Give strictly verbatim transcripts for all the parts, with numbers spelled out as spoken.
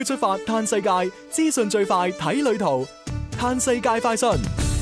出發嘆世界，資訊最快睇旅途，嘆世界快訊。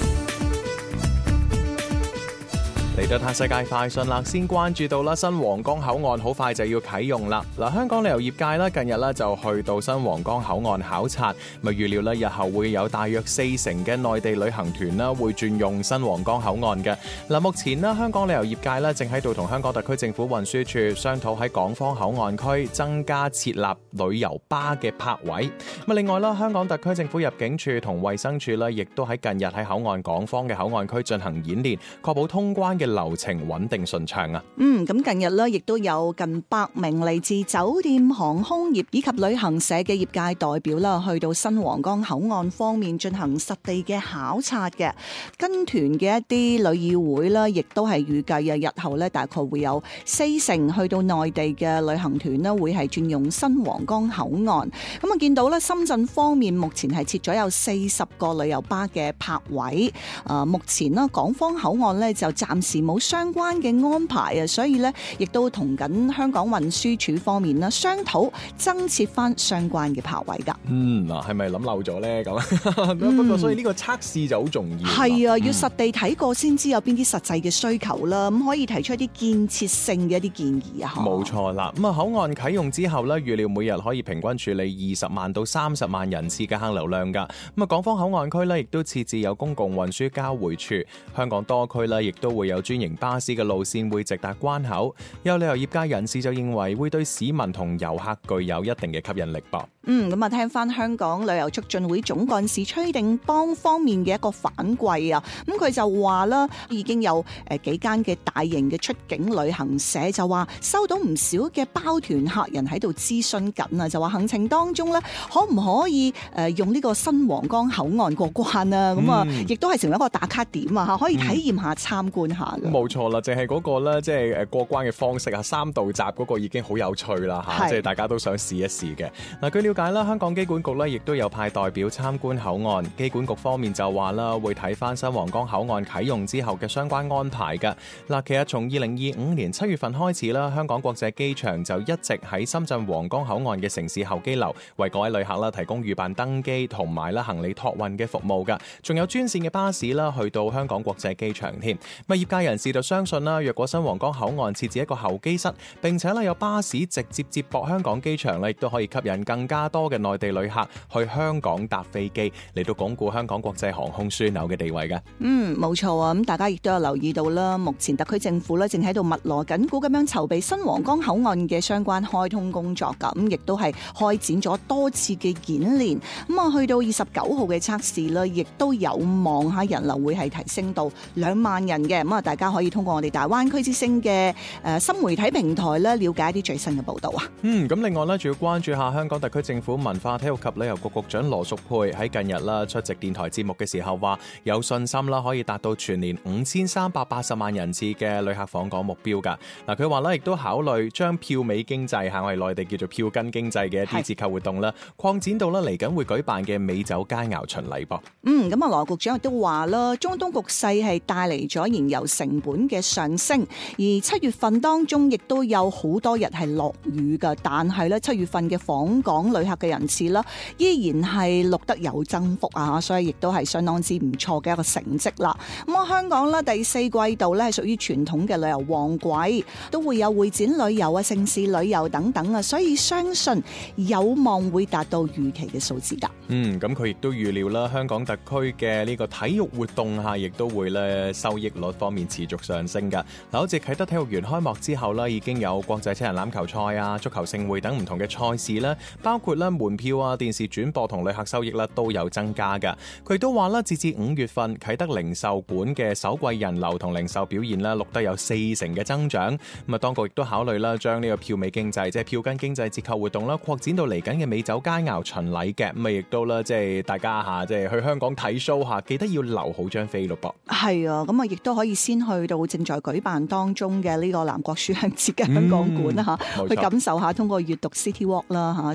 嚟到嘆世界快訊啦，先關注到啦，新皇崗口岸好快就要啟用啦。嗱，香港旅遊業界啦，近日咧就去到新皇崗口岸考察，咪預料咧日後會有大約四成嘅內地旅行團啦會轉用新皇崗口岸嘅。嗱，目前咧香港旅遊業界咧正喺度同香港特區政府運輸處商討喺港方口岸區增加設立旅遊巴嘅泊位。咁另外啦，香港特區政府入境處同衛生署咧，亦都喺近日喺口岸港方嘅口岸區進行演練，確保通關嘅流程穩定順暢啊！ 嗯，咁近日咧，亦都有近百名嚟自酒店、航空業以及旅行社嘅業界代表啦，去到新皇崗口岸方面進行實地嘅考察嘅。跟團嘅一啲旅議會啦，亦都係預計啊，日後咧大概會有四成去到內地嘅旅行團咧，會係轉用新皇崗口岸。咁啊，見到咧深圳方面目前係設咗有四十個旅遊巴嘅泊位。啊，目前啦港方口岸咧就暫時冇相關嘅安排啊，所以咧亦都同緊香港運輸署方面啦商討增設翻相關嘅泊位噶。 嗯，嗱，係咪諗漏咗咧咁？不過所以呢個測試就好重要。 係啊，要實地睇過先知有邊啲實際嘅需求啦，咁可以提出一啲建設性嘅一啲建議啊。 冇錯啦，咁啊口岸啟用之後咧，預料每日可以平均處理二十萬到三十萬人次嘅客流量噶。咁啊港方口岸區咧，亦都設置有公共運輸交匯處，香港多區咧，亦都會有專營巴士嘅路線會直達關口。有旅遊業界人士就認為會對市民同遊客具有一定嘅吸引力噃。 嗯，咁啊聽翻香港旅遊促進會總幹事崔定邦方面嘅一個反饋啊，咁佢就話啦，已經有誒幾間嘅大型嘅出境旅行社就話收到唔少嘅包團客人喺度諮詢緊啊，就話行程當中咧可唔可以誒用呢個新皇崗口岸過關啊？咁啊、嗯，亦都係成為一個打卡點啊，可以體驗下、參觀下嘅。 冇錯啦，淨係嗰個咧，即係誒過關嘅方式啊，三道閘嗰個已經好有趣啦嚇，即係大家都想試一試嘅。嗱，據了解啦，香港機管局咧亦都有派代表參觀口岸，機管局方面就話啦，會睇翻新皇崗口岸啟用之後嘅相關安排嘅。嗱，其實從二零二五年七月份開始啦，香港國際機場就一直喺深圳皇崗口岸嘅城市候機樓為各位旅客啦提供預辦登機同埋啦行李託運嘅服務㗎，仲有專線嘅巴士啦去到香港國際機場添。咁業界人士就相信啦，若果新皇崗口岸設置一個候機室，並且咧有巴士直接接駁香港機場咧，亦都可以吸引更加多嘅內地旅客去香港搭飛機，嚟到鞏固香港國際航空樞紐嘅地位嘅。 嗯，冇錯啊！咁大家亦都有留意到啦，目前特區政府咧正喺度密鑼緊鼓咁樣籌備新皇崗口岸嘅相關開通工作㗎，咁亦都係開展咗多次嘅演練。咁啊，去到二十九號嘅測試啦，亦都有望下人流會係提升到兩萬人嘅。咁啊，大家可以通過我哋大灣區之星嘅誒新媒體平台咧，了解一啲最新嘅報導啊。 嗯，咁另外咧，仲要關注下香港特區政府文化體育及旅遊局局長羅淑佩喺近日啦出席電台節目嘅時候話，有信心啦可以達到全年五千三百八十萬人次嘅旅客訪港目標㗎。嗱，佢話咧亦都考慮將票尾經濟嚇，我哋內地叫做票根經濟嘅一啲折扣活動啦，擴展到啦嚟緊會舉辦嘅美酒佳肴巡禮噃。 嗯，咁啊羅局長亦都話啦，中東局勢係帶嚟咗燃油成本嘅上升，而七月份當中亦都有好多日係落雨㗎，但係咧七月份嘅訪港旅客嘅人次啦，依然係錄得有增幅啊，所以亦都係相當之唔錯嘅一個成績啦。咁啊，香港啦第四季度咧係屬於傳統嘅旅遊旺季，都會有會展旅遊啊、城市旅遊等等啊，所以相信有望會達到預期嘅數字㗎。 嗯，咁佢亦都預料啦，香港特區嘅呢個體育活動下，亦都會咧收益率方面持續上升㗎。嗱，好似啟德體育園開幕之後啦，已經有國際七人欖球賽啊、足球盛會等唔同嘅賽事啦，包括咧門票啊、電視轉播同旅客收益啦都有增加㗎。佢都話啦，截至五月份，啟德零售館嘅首季人流同零售表現啦錄得有四成嘅增長。咁啊，當局亦都考慮啦，將呢個票尾經濟，即係票根經濟折扣活動啦，擴展到嚟緊嘅美酒佳肴巡禮嘅。咁啊，亦都啦，即係大家嚇，即係去香港睇 show 嚇，記得要留好張飛咯噃。係啊，咁啊，亦都可以先去到正在舉辦當中嘅呢個南國書香節嘅香港館啦嚇，去感受下通過閱讀 City Walk 啦嚇，種草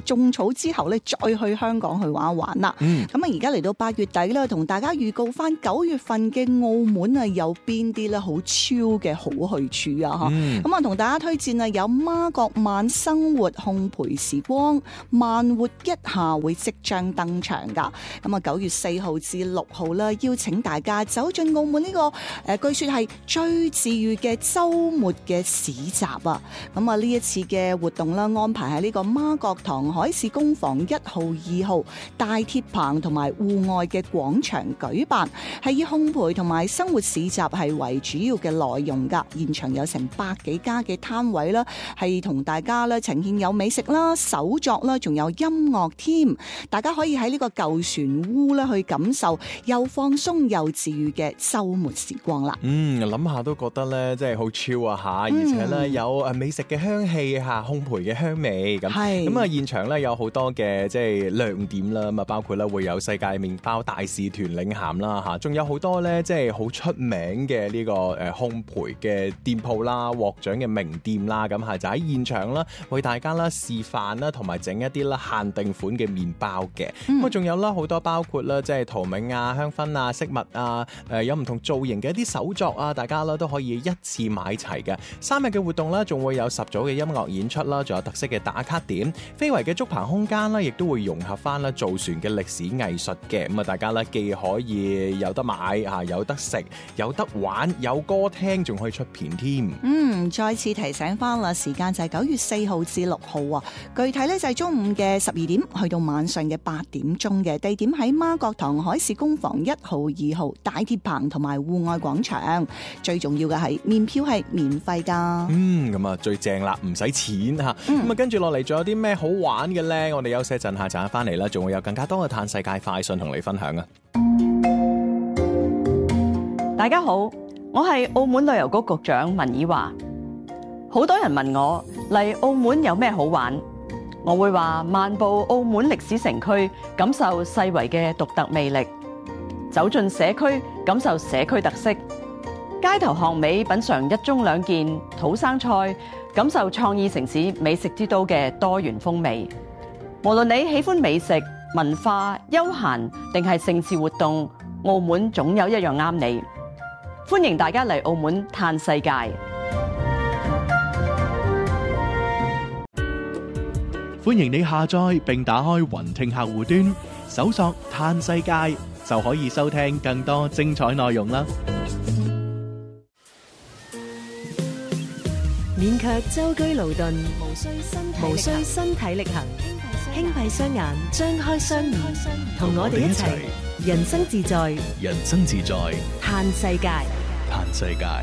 好之後咧，再去香港去玩一玩啦。咁啊而家嚟到八月底啦，同大家預告翻九月份嘅澳門啊，有邊啲咧好超嘅好去處啊？嚇、嗯，咁啊同大家推薦啊，有媽閣慢生活烘焙時光慢活一下會即將登場噶。咁啊九月四號至六號啦，邀請大家走進澳門呢、這個誒、呃，據說係最治癒嘅週末嘅市集啊！咁啊呢一次嘅活動啦，安排喺呢個媽閣堂海事工房一號、二號大鐵棚同埋戶外嘅廣場舉辦，係以烘焙同埋生活市集係為主要嘅內容噶。現場有成百幾家嘅攤位啦，係同大家咧呈現有美食啦、手作啦，仲有音樂添。大家可以喺呢個舊船屋咧去感受又放鬆又治癒嘅週末時光啦。 嗯，諗下都覺得咧，真係好超啊嚇！而且咧有誒美食嘅香氣嚇，烘焙嘅香味咁。係咁啊！現場咧有好多嘅即係亮點啦，咁啊包括咧會有世界麵包大使團領銜啦嚇，仲有好多咧即係好出名嘅呢個誒烘焙嘅店鋪啦、獲獎嘅名店啦，咁係就喺現場啦，為大家啦示範啦，同埋整一啲啦限定款嘅麵包嘅。咁啊仲有啦好多包括啦即係陶銘啊、香薰啊、飾物啊，誒有唔同造型嘅一啲手作啊，大家啦都可以一次買齊嘅。三日嘅活動啦，仲會有十組嘅音樂演出啦，仲有特色嘅打卡點，非遺嘅竹棚空間啦，亦都會融合翻啦造船嘅歷史藝術嘅。咁啊，大家咧既可以有得買嚇，有得食，有得玩，有歌聽，仲可以出片添。 嗯，再次提醒翻啦，時間就係九月四號至六號啊。具體咧就係中午嘅十二點去到晚上嘅八點鐘嘅，地點喺媽閣堂海事工房一號、二號大鐵棚同埋戶外廣場。最重要嘅係門票係免費㗎。 嗯，咁啊最正啦，唔使錢嚇。咁啊跟住落嚟仲有啲咩好玩嘅咧？我哋休息一陣下，陣間翻嚟啦，仲會有更加多嘅嘆世界快訊同你分享啊！ 大家好，我係澳門旅遊局局長文以華。好多人問我嚟澳門有咩好玩，我會話漫步澳門歷史城區，感受世遺嘅獨特魅力；走進社區，感受社區特色；街頭巷尾品嚐一盅兩件土生菜，感受創意城市美食之都嘅多元風味。無論你喜歡美食、文化、休閒定係盛事活動，澳門總有一樣啱你。歡迎大家嚟澳門嘆世界。 歡迎你下載並打開雲聽客戶端，搜索嘆世界就可以收聽更多精彩內容啦。 勉強舟車勞頓，無需身體無需身體力行，輕閉雙眼，張開雙耳，同我哋一齊人生自在， 人生自在， 嘆世界， 嘆世界。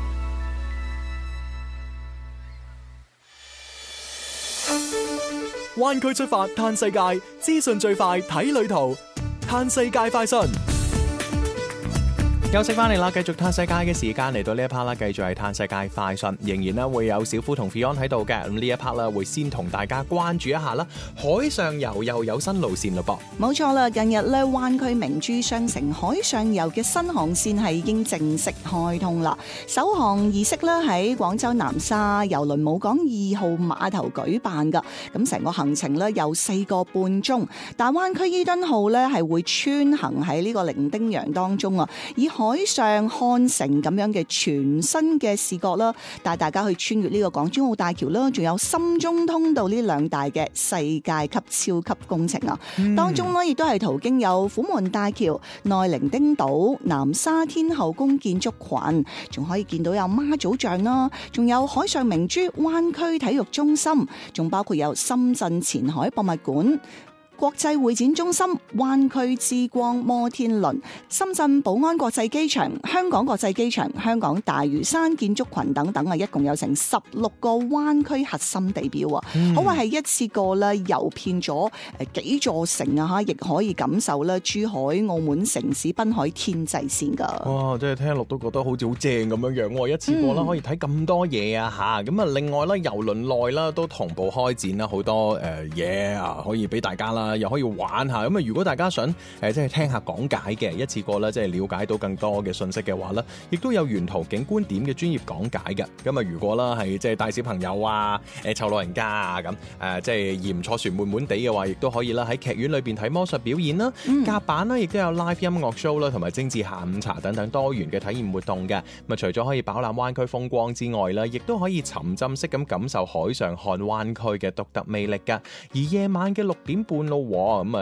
灣區出發嘆世界，資訊最快睇旅途，嘆世界快訊。 休息翻嚟啦，繼續嘆世界嘅時間嚟到呢一 part 啦，繼續係嘆世界快訊，仍然咧會有小夫同 Fion 喺度嘅。咁呢一 part 啦，會先同大家關注一下啦，海上遊又有新路線咯噃。 冇錯啦，近日咧灣區明珠雙城海上遊嘅新航線係已經正式開通啦。首航儀式咧喺廣州南沙郵輪母港二號碼頭舉辦噶。咁成個行程咧有四個半鐘，大灣區伊敦號咧係會穿行喺呢個伶仃洋當中啊，以海上看城咁樣嘅全新嘅視覺啦，帶大家去穿越呢個港珠澳大橋啦，仲有深中通道呢兩大嘅世界級超級工程啊！嗯、當中呢亦都係途經有虎門大橋、內伶仃島、南沙天后宮建築群，仲可以見到有媽祖像啦，仲有海上明珠灣區體育中心，仲包括有深圳前海博物館、國際會展中心、灣區之光摩天輪、深圳寶安國際機場、香港國際機場、香港大嶼山建築群等等啊，一共有成十六個灣區核心地標啊，可謂係一次過咧遊遍咗誒幾座城啊吓，亦可以感受咧珠海、澳門城市濱海天際線噶。 哇，即係聽落都覺得好似好正咁樣樣，一次過啦可以睇咁多嘢啊吓，咁啊另外咧郵輪內啦都同步開展啦好多誒嘢啊，可以俾大家啦。 啦，又可以玩下。咁啊，如果大家想誒、呃、即係聽下講解嘅，一次過咧即係了解到更多嘅信息嘅話咧，亦都有沿途景觀點嘅專業講解嘅。咁啊，如果啦係即係帶小朋友啊、誒湊老人家啊咁誒，即係嫌坐船悶悶地嘅話，亦都可以啦喺劇院裏邊睇魔術表演啦、甲、嗯、板啦，亦都有 live 音樂 show 啦，同埋精緻下午茶等等多元嘅體驗活動嘅。咁啊，除咗可以飽覽灣區風光之外啦，亦都可以沉浸式咁感受海上看灣區嘅獨特魅力㗎。而夜晚嘅六點半咯，咁啊